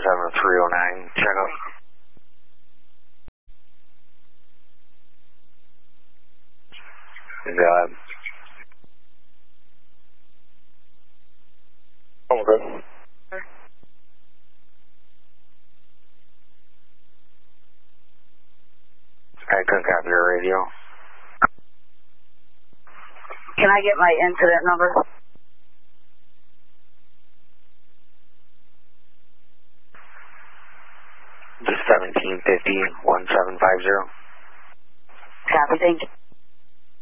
7309, check out. Go ahead. Oh, good. I couldn't copy your radio. Can I get my incident number? Just 1750-1750. Copy, thank you.